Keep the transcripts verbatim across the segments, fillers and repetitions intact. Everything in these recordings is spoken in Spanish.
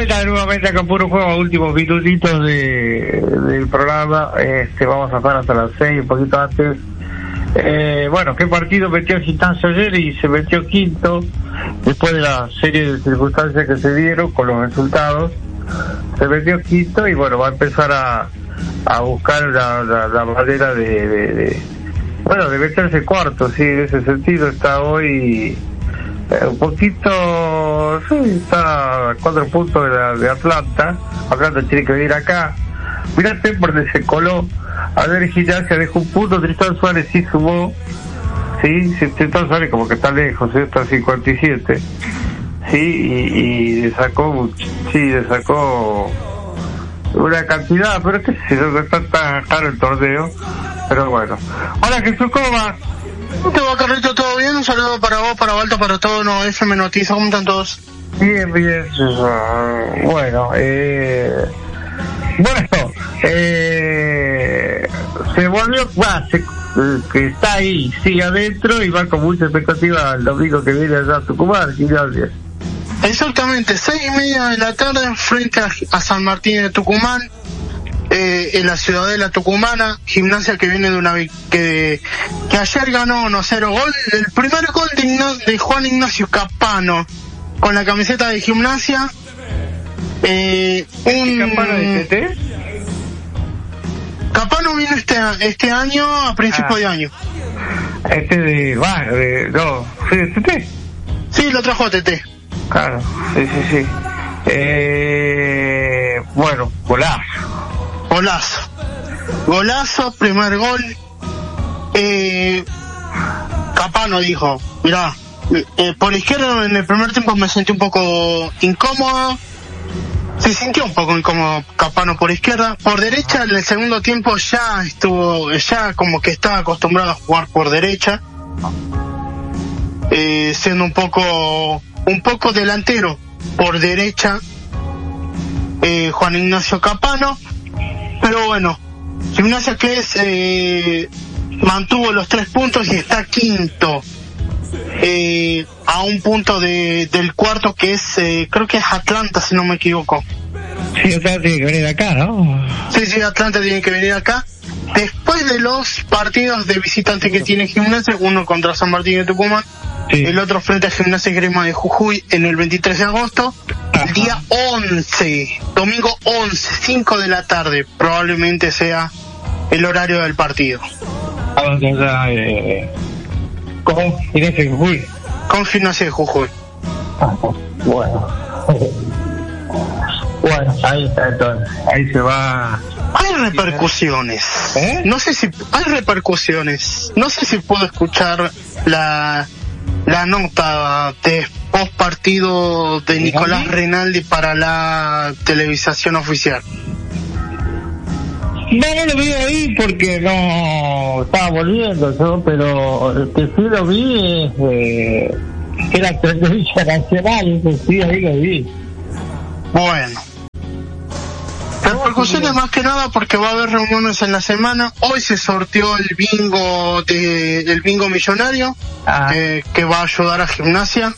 vuelta nuevamente acá en Puro Juego, últimos minutitos de, del programa. Este, vamos a estar hasta las seis, un poquito antes. Eh, bueno, ¿qué partido metió Gimnasia ayer? Y se metió quinto, después de la serie de circunstancias que se dieron con los resultados. Se metió quinto y bueno, va a empezar a, a buscar la, la, la manera de, de, de, bueno, de meterse cuarto, sí, en ese sentido está hoy... Eh, un poquito, sí, está a cuatro puntos de, la, de Atlanta. Atlanta tiene que venir acá. Mirate por donde se coló. A ver, Gimnasia dejó un punto. Tristán Suárez sí sumó. Sí, Tristán Suárez como que está lejos, ¿eh? Está a cincuenta y siete. Sí, y, y le sacó, sí, le sacó una cantidad, pero que si no está tan caro el torneo. Pero bueno. Hola, Jesús, ¿cómo va? ¿Cómo te va, Carlito? ¿Todo bien? Un saludo para vos, para Balta, para todo no F M Noticias. ¿Cómo están todos? Bien, bien. Bueno, eh... Bueno, eh... se volvió... Va, se... que está ahí, sigue adentro y va con mucha expectativa el domingo que viene allá a Tucumán, Gimnasia. Exactamente, seis y media de la tarde frente a, a San Martín de Tucumán. Eh, en la ciudadela tucumana, Gimnasia que viene de una que, que ayer ganó uno cero gol, el primer gol de, Igna, de Juan Ignacio Capano con la camiseta de Gimnasia. Eh, un Capano de T T. Capano vino este este año a principio ah, de año. Este de va, de no, sí, de T T. Sí, lo trajo a T T. Claro, sí, sí, sí. Eh, bueno, golazo. Golazo, golazo, primer gol. Eh, Capano dijo, mirá, eh, por izquierda en el primer tiempo me sentí un poco incómodo. Se sintió un poco incómodo Capano por izquierda. Por derecha en el segundo tiempo ya estuvo, ya como que estaba acostumbrado a jugar por derecha, eh, siendo un poco, un poco delantero por derecha, eh, Juan Ignacio Capano. Pero bueno, Gimnasia que es eh, mantuvo los tres puntos y está quinto, eh, a un punto de del cuarto que es, eh, creo que es Atlanta, si no me equivoco. Sí, Atlanta tiene que venir acá, ¿no? Sí, sí, Atlanta tiene que venir acá. Después de los partidos de visitante que tiene Gimnasia, uno contra San Martín de Tucumán, sí, el otro frente a Gimnasia y Grima de Jujuy en el veintitrés de agosto. Ajá. El día once, domingo once, cinco de la tarde, probablemente sea el horario del partido. ¿A dónde está? Eh, ¿Con Gimnasia de Jujuy? Con Gimnasia de Jujuy. Ah, bueno. Bueno, ahí está entonces. Ahí se va. Hay repercusiones. ¿Eh? No sé si hay repercusiones. No sé si puedo escuchar la la nota de post partido de Nicolás Rinaldi para la televisación oficial. No, no lo vi ahí porque no estaba volviendo yo, pero el que sí lo vi es eh, era televisión nacional, eso sí, ahí lo vi. Bueno. Repercusiones más que nada porque va a haber reuniones en la semana. Hoy se sorteó el bingo de, el bingo millonario, ah. eh, que va a ayudar a Gimnasia.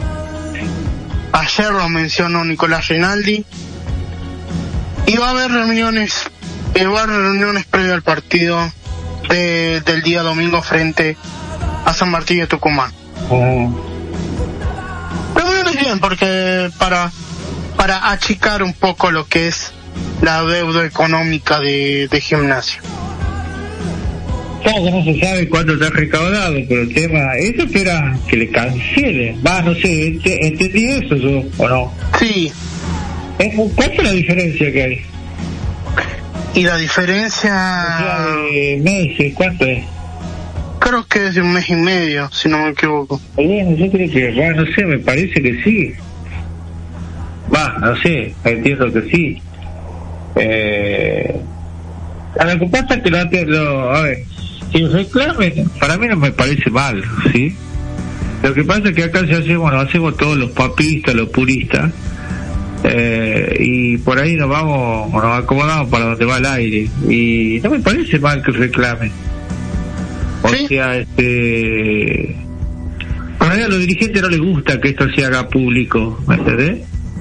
Ayer lo mencionó Nicolás Rinaldi. Y va a haber reuniones, eh, va a haber reuniones previo al partido de, del día domingo frente a San Martín de Tucumán. Mm. Reuniones bien porque para para achicar un poco lo que es la deuda económica de, de Gimnasia. Claro que no se sabe cuánto está recaudado, pero el tema, eso espera que le cancelen. Va, no sé, ent ¿entendí eso yo o no? Sí. ¿Cuál es la diferencia que hay? Y la diferencia... O sea, de meses, ¿cuánto es? Creo que es de un mes y medio, si no me equivoco. Bueno, yo creo que, va, no sé, me parece que sí. Va, no sé, entiendo que sí. Eh, a lo que pasa es que lo, lo a ver, si reclamen, para mí no me parece mal, ¿sí? Lo que pasa es que acá se hace, bueno, hacemos todos los papistas, los puristas, eh, y por ahí nos vamos, nos acomodamos para donde va el aire, y no me parece mal que reclamen. O ¿sí? sea, este, por ahí a los dirigentes no les gusta que esto se haga público, ¿me entendés?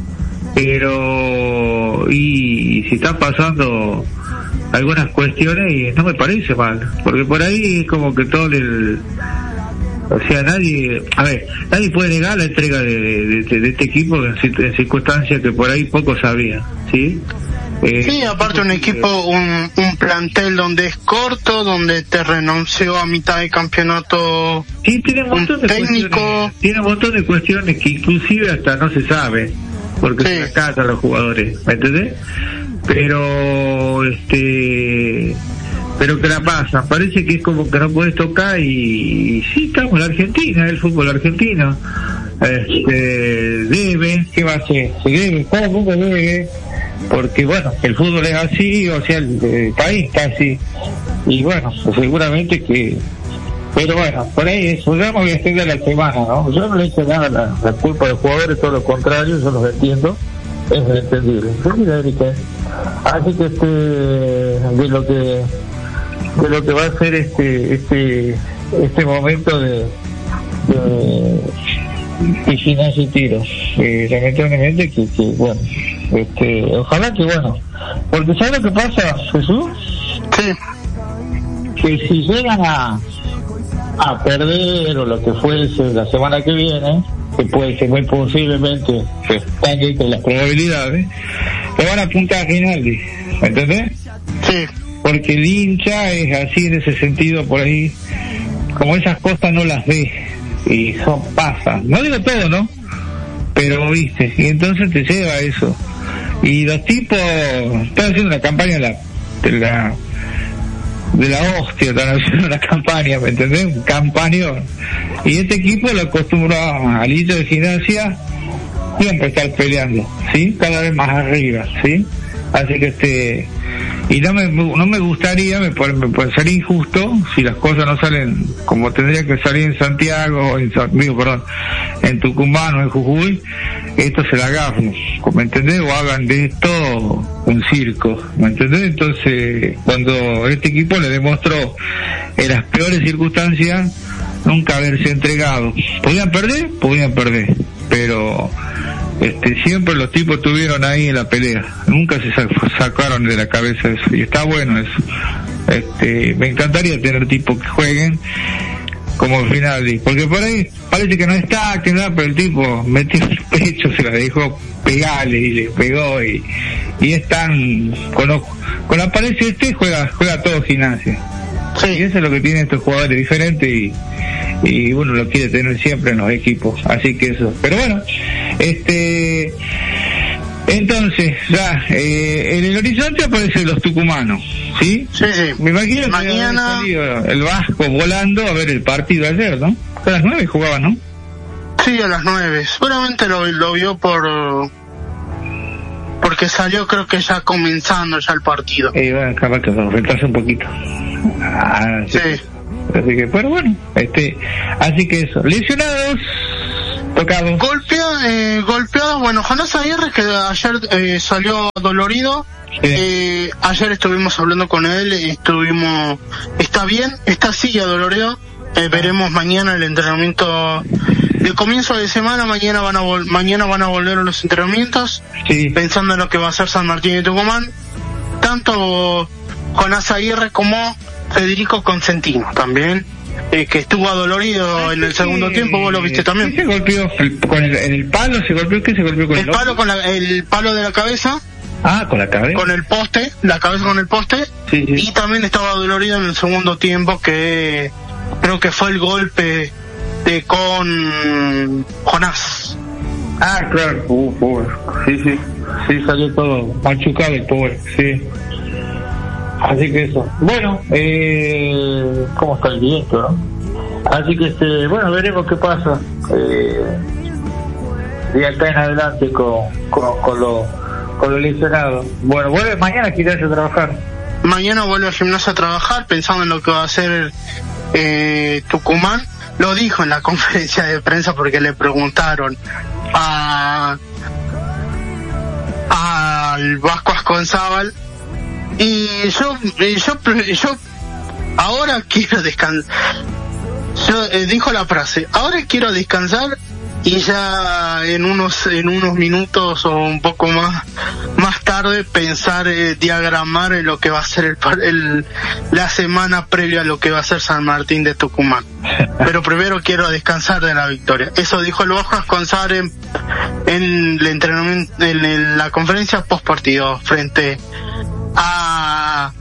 pero y, y si están pasando algunas cuestiones y no me parece mal, porque por ahí es como que todo el, o sea, nadie, a ver, nadie puede negar la entrega de, de, de, de este equipo en, en circunstancias que por ahí poco sabía, ¿sí? Eh, sí, aparte un equipo, un, un plantel donde es corto, donde te renunció a mitad de campeonato. Sí, tiene un montón un de técnico. Cuestiones, tiene un montón de cuestiones que inclusive hasta no se sabe, porque sí. Se la catan los jugadores, ¿me entendés? Pero, este, pero que la pasan, parece que es como que no puedes tocar y, y sí, estamos en la Argentina, el fútbol argentino, este, debe, ¿qué va a hacer? Se debe, todo el mundo debe, porque bueno, el fútbol es así, o sea, el, el país está así, y bueno, pues seguramente que, pero bueno, por ahí eso, ya me voy a extender la semana, ¿no? Yo no le echo nada la, la culpa de los jugadores, todo lo contrario, yo los entiendo, es entendible, entendible, Erika. Así que este, de lo que, de lo que va a ser este, este, este momento de, de piscinas y tiros, eh, lamentablemente que, que bueno, este, ojalá que bueno, porque ¿sabes lo que pasa, Jesús? Sí. Que si llegan a a perder o lo que fuese la semana que viene, que puede ser muy posiblemente que están entre las probabilidades, le van a apuntar a Rinaldi, ¿me entendés? Sí. Porque el hincha es así en ese sentido, por ahí, como esas cosas no las ve y son pasan, no digo todo, ¿no? Pero viste, y entonces te lleva a eso. Y los tipos están haciendo una campaña de la de la de la hostia, están haciendo una campaña, ¿me entendés? Un campañón. Y este equipo lo acostumbró al hincha de Gimnasia siempre estar peleando, ¿sí? Cada vez más arriba, ¿sí? Así que este, y no me no me gustaría, me puede, me puede ser injusto si las cosas no salen como tendría que salir en Santiago, en digo, perdón, en Tucumán o en Jujuy, esto se la agarren, ¿me entendés? O hagan de esto un circo, ¿me entendés? Entonces, cuando este equipo le demostró en las peores circunstancias nunca haberse entregado, podían perder, podían perder, pero este siempre los tipos estuvieron ahí en la pelea, nunca se sacaron de la cabeza eso, y está bueno eso. Este, me encantaría tener tipos que jueguen como Rinaldi, porque por ahí parece que no está, que nada, pero el tipo metió el pecho, se la dejó pegarle y le pegó y, y es tan, con, los, con la pared este juega, juega todo Gimnasia. Sí. Y eso es lo que tienen estos jugadores diferentes y, y uno lo quiere tener siempre en los equipos, así que eso, pero bueno, este, entonces ya, eh, en el horizonte aparecen los tucumanos, ¿sí? Sí, sí. Me imagino que mañana salido el Vasco volando a ver el partido ayer, ¿no? A las nueve jugaban, ¿no? Sí, a las nueve, seguramente lo, lo vio por... porque salió creo que ya comenzando ya el partido. Y bueno, capaz que nos retrasa un poquito. Ah, sí. sí. Así que, pero bueno, este, así que eso. Lesionados, tocados. Golpeado, eh, golpeado, bueno, Jonás Aguirre que ayer eh, salió dolorido. Sí. Eh, ayer estuvimos hablando con él, estuvimos, está bien, está sí ya dolorido. Eh, veremos mañana el entrenamiento de comienzo de semana. Mañana van a vol- mañana van a volver a los entrenamientos, sí. Pensando en lo que va a ser San Martín de Tucumán. Tanto Jonás Aguirre como Federico Consentino también, eh, que estuvo adolorido Ay, en el segundo que, tiempo. Vos lo viste también. ¿Qué se golpeó? ¿Con el, en el palo se golpeó? ¿Qué se golpeó con el, el palo? Con la, el palo de la cabeza. Ah, con la cabeza. Con el poste, la cabeza con el poste. Sí, sí. Y también estaba dolorido en el segundo tiempo, que creo que fue el golpe de con Jonás. Ah, claro, uh, pobre. Sí, sí, sí, salió todo machucado el pobre, sí. Así que eso. Bueno, eh, ¿cómo está el viento, no? Así que, este, bueno, veremos qué pasa. Eh, de acá en adelante con, con, con lo con lo lesionado. Bueno, vuelve mañana, quizás a trabajar. Mañana vuelve al gimnasio a trabajar, pensando en lo que va a hacer eh, Tucumán. Lo dijo en la conferencia de prensa porque le preguntaron a al Vasco Asconzábal, y yo yo yo ahora quiero descansar. Yo, eh, dijo la frase, ahora quiero descansar y ya en unos en unos minutos o un poco más más tarde pensar, eh, diagramar en lo que va a ser el, el la semana previa a lo que va a ser San Martín de Tucumán. Pero primero quiero descansar de la victoria. Eso dijo el Bojas González en, en el entrenamiento, en, en la conferencia post partido frente a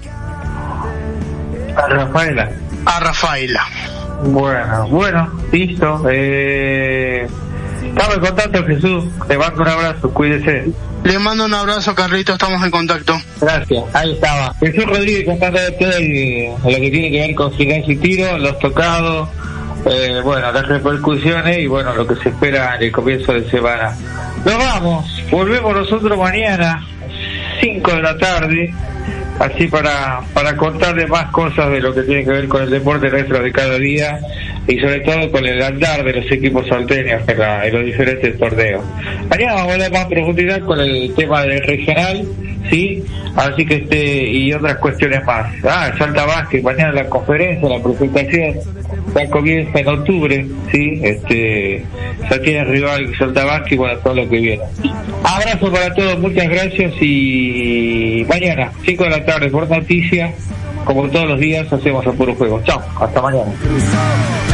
a Rafaela. A Rafaela. Bueno, bueno, listo. Eh, estamos en contacto, Jesús. Te mando un abrazo, cuídese. Le mando un abrazo, Carlito, estamos en contacto. Gracias, ahí estaba. Jesús Rodríguez contando de todo el, lo que tiene que ver con Gimnasia y Tiro, los tocados, eh, bueno, las repercusiones y bueno, lo que se espera en el comienzo de semana. Nos vamos, volvemos nosotros mañana, cinco de la tarde, así para para contarle más cosas de lo que tiene que ver con el deporte nuestro de cada día y sobre todo con el andar de los equipos salteños en, la, en los diferentes torneos. Mañana vamos a hablar más en profundidad con el tema del regional, sí, así que este y otras cuestiones más. Ah, Salta Básquet, mañana la conferencia, la presentación, ya comienza en octubre, sí, este, ya tiene rival Salta Básquet, bueno, todo lo que viene. Abrazo para todos, muchas gracias y mañana, cinco de la tarde, por noticias, como todos los días, hacemos a puro juego. Chao, hasta mañana.